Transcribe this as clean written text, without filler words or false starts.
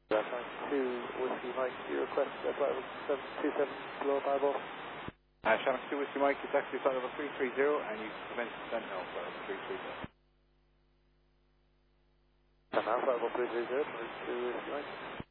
That's 2 Whiskey Mike, you request flight level 727 below 5 off. Shannon 2 Whiskey Mike, it's actually flight level 330 and you commence descent now, flight level 330. And now flight level 330, 2 Whiskey Mike.